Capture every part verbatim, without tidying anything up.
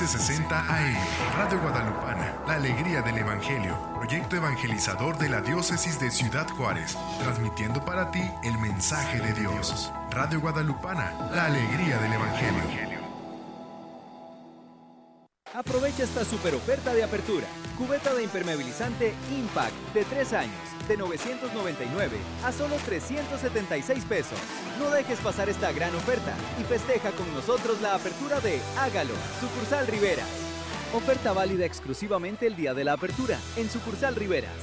once sesenta A M. Radio Guadalupana, la alegría del Evangelio. Proyecto evangelizador de la Diócesis de Ciudad Juárez. Transmitiendo para ti el mensaje de Dios. Radio Guadalupana, la alegría del Evangelio. Aprovecha esta super oferta de apertura. Cubeta de impermeabilizante Impact de tres años, de novecientos noventa y nueve a solo trescientos setenta y seis pesos. No dejes pasar esta gran oferta y festeja con nosotros la apertura de Hágalo, Sucursal Rivera. Oferta válida exclusivamente el día de la apertura en Sucursal Riveras.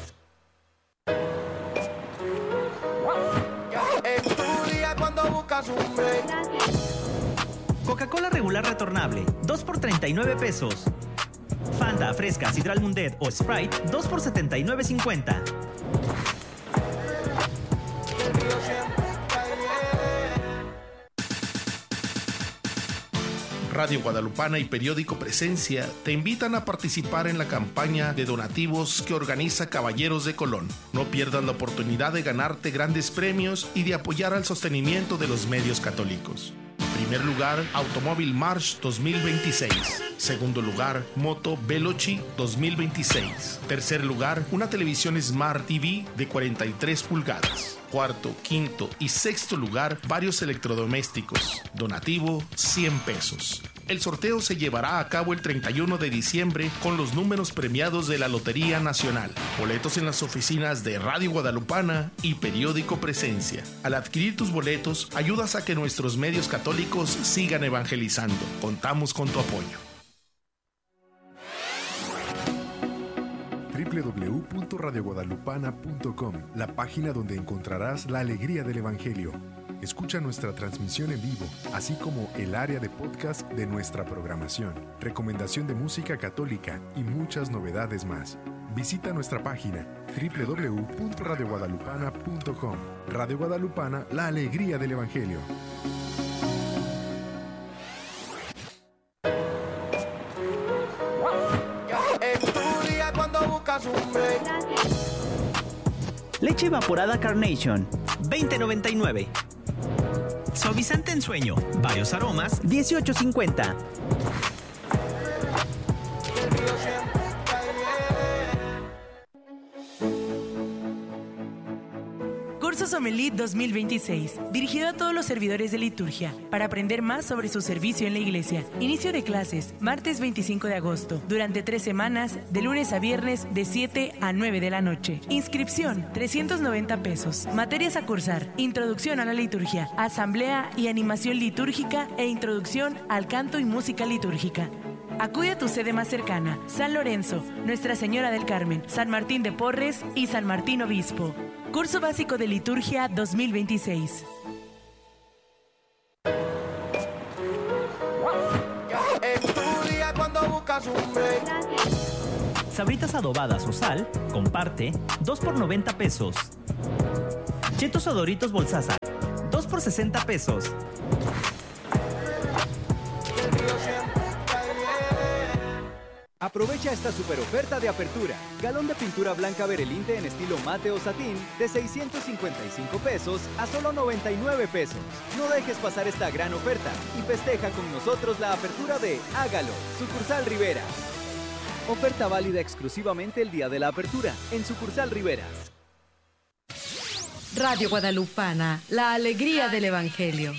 En tu día cuando buscas un break. Coca-Cola regular retornable, dos por treinta y nueve pesos. Fanta, Fresca, Sidral Mundet o Sprite, dos por setenta y nueve cincuenta. Radio Guadalupana y Periódico Presencia te invitan a participar en la campaña de donativos que organiza Caballeros de Colón. No pierdas la oportunidad de ganarte grandes premios y de apoyar al sostenimiento de los medios católicos. Primer lugar, Automóvil March dos mil veintiséis. Segundo lugar, Moto Veloci dos mil veintiséis. Tercer lugar, una televisión Smart T V de cuarenta y tres pulgadas. Cuarto, quinto y sexto lugar, varios electrodomésticos. Donativo, cien pesos. El sorteo se llevará a cabo el treinta y uno de diciembre con los números premiados de la Lotería Nacional. Boletos en las oficinas de Radio Guadalupana y Periódico Presencia. Al adquirir tus boletos, ayudas a que nuestros medios católicos sigan evangelizando. Contamos con tu apoyo. doble u doble u doble u punto radio guadalupana punto com, la página donde encontrarás la alegría del Evangelio. Escucha nuestra transmisión en vivo, así como el área de podcast de nuestra programación, recomendación de música católica y muchas novedades más. Visita nuestra página doble u doble u doble u punto radio guadalupana punto com. Radio Guadalupana, la alegría del Evangelio. Leche evaporada Carnation, veinte noventa y nueve. Suavizante en sueño, varios aromas, dieciocho cincuenta. Curso Sommelier dos mil veintiséis, dirigido a todos los servidores de liturgia, para aprender más sobre su servicio en la iglesia. Inicio de clases, martes veinticinco de agosto, durante tres semanas, de lunes a viernes, de siete a nueve de la noche. Inscripción, trescientos noventa pesos. Materias a cursar, introducción a la liturgia, asamblea y animación litúrgica e introducción al canto y música litúrgica. Acude a tu sede más cercana, San Lorenzo, Nuestra Señora del Carmen, San Martín de Porres y San Martín Obispo. Curso Básico de Liturgia dos mil veintiséis. Sabritas adobadas o sal, comparte, dos por noventa pesos. Chetos o Doritos Bolsaza, dos por sesenta pesos. Aprovecha esta super oferta de apertura. Galón de pintura blanca Berelinte en estilo mate o satín de seiscientos cincuenta y cinco pesos a solo noventa y nueve pesos. No dejes pasar esta gran oferta y festeja con nosotros la apertura de Hágalo, Sucursal Rivera. Oferta válida exclusivamente el día de la apertura en Sucursal Riveras. Radio Guadalupana, la alegría del Evangelio.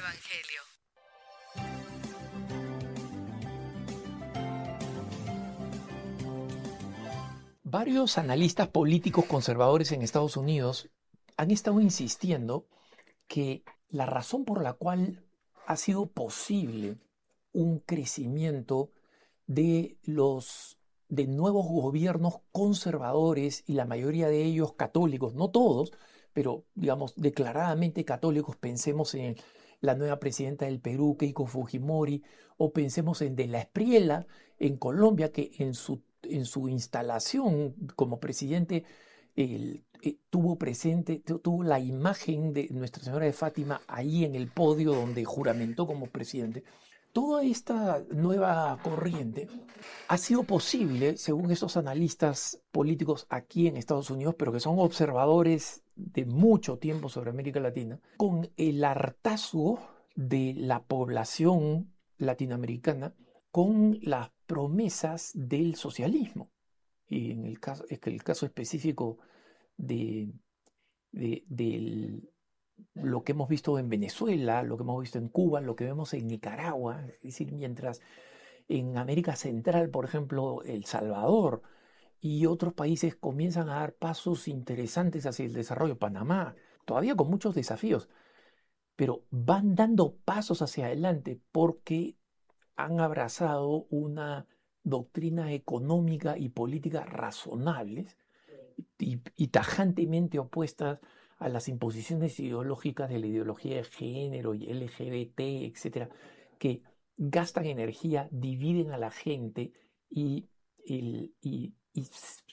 Varios analistas políticos conservadores en Estados Unidos han estado insistiendo que la razón por la cual ha sido posible un crecimiento de los de nuevos gobiernos conservadores y la mayoría de ellos católicos, no todos, pero digamos declaradamente católicos, pensemos en la nueva presidenta del Perú, Keiko Fujimori, o pensemos en De la Espriella en Colombia, que en su en su instalación como presidente él, eh, tuvo presente, tuvo la imagen de Nuestra Señora de Fátima ahí en el podio donde juramentó como presidente. Toda esta nueva corriente ha sido posible, según estos analistas políticos aquí en Estados Unidos, pero que son observadores de mucho tiempo sobre América Latina, con el hartazgo de la población latinoamericana con las promesas del socialismo. Y en el caso, es que el caso específico de, de, de lo que hemos visto en Venezuela, lo que hemos visto en Cuba, lo que vemos en Nicaragua, es decir, mientras en América Central, por ejemplo, El Salvador y otros países comienzan a dar pasos interesantes hacia el desarrollo, Panamá, todavía con muchos desafíos, pero van dando pasos hacia adelante porque han abrazado una doctrina económica y política razonables y, y tajantemente opuestas a las imposiciones ideológicas de la ideología de género y L G B T, etcétera, que gastan energía, dividen a la gente y, el, y, y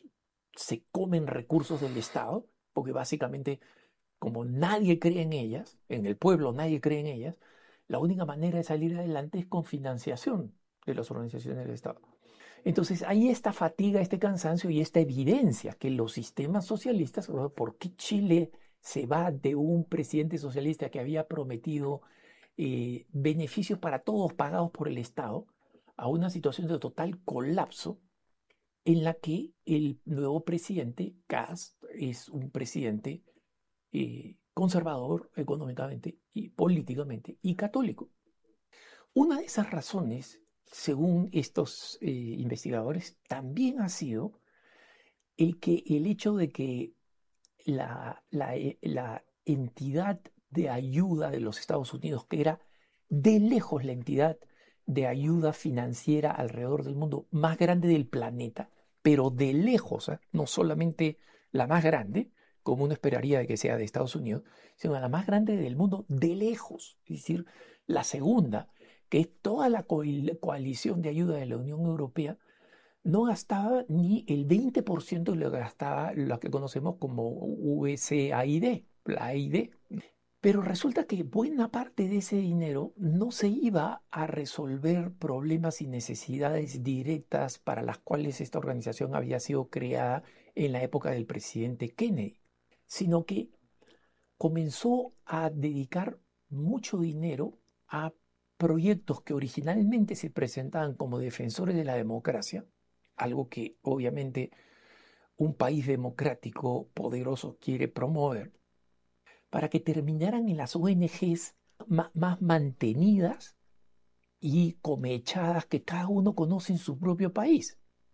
se comen recursos del Estado, porque básicamente, como nadie cree en ellas, en el pueblo nadie cree en ellas, la única manera de salir adelante es con financiación de las organizaciones del Estado. Entonces, hay esta fatiga, este cansancio y esta evidencia que los sistemas socialistas, ¿por qué Chile se va de un presidente socialista que había prometido eh, beneficios para todos pagados por el Estado a una situación de total colapso en la que el nuevo presidente, Kast, es un presidente eh, conservador económicamente y políticamente y católico? Una de esas razones, según estos eh, investigadores, también ha sido el, que, el hecho de que la, la, la entidad de ayuda de los Estados Unidos, que era de lejos la entidad de ayuda financiera alrededor del mundo más grande del planeta, pero de lejos, ¿eh? No solamente la más grande, como uno esperaría de que sea de Estados Unidos, sino la más grande del mundo de lejos, es decir, la segunda, que es toda la co- coalición de ayuda de la Unión Europea, no gastaba ni el veinte por ciento de lo que gastaba lo que conocemos como U S A I D, la A I D. Pero resulta que buena parte de ese dinero no se iba a resolver problemas y necesidades directas para las cuales esta organización había sido creada en la época del presidente Kennedy, sino que comenzó a dedicar mucho dinero a proyectos que originalmente se presentaban como defensores de la democracia, algo que obviamente un país democrático poderoso quiere promover, para que terminaran en las O N Ges más, más mantenidas y comechadas que cada uno conoce en su propio país.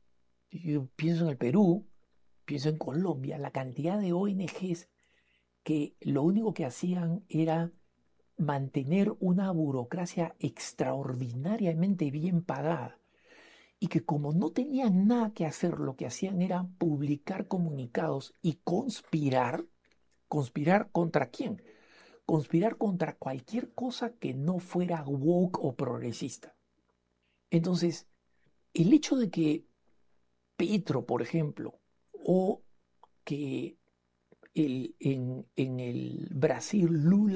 Yo pienso en el Perú, pienso en Colombia, la cantidad de O N Ges que lo único que hacían era mantener una burocracia extraordinariamente bien pagada y que como no tenían nada que hacer, lo que hacían era publicar comunicados y conspirar. ¿Conspirar contra quién? Conspirar contra cualquier cosa que no fuera woke o progresista. Entonces, el hecho de que Petro, por ejemplo, o que el, en, en el Brasil Lula